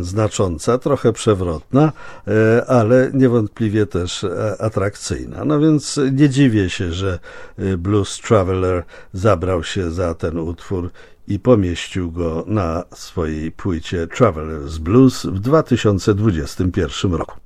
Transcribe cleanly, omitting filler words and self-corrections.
znacząca, trochę przewrotna, ale niewątpliwie też atrakcyjna. No więc nie dziwię się, że Blues Traveler zabrał się za ten utwór i pomieścił go na swojej płycie Traveler's Blues w 2021 roku.